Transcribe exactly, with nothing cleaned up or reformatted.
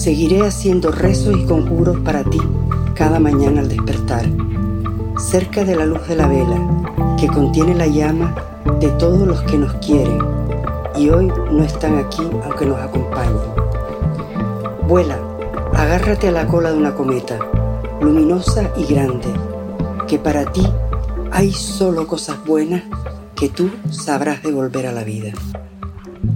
Seguiré haciendo rezos y conjuros para ti cada mañana al despertar, cerca de la luz de la vela que contiene la llama de todos los que nos quieren y hoy no están aquí aunque nos acompañen. Vuela, agárrate a la cola de una cometa, luminosa y grande, que para ti hay solo cosas buenas que tú sabrás devolver a la vida.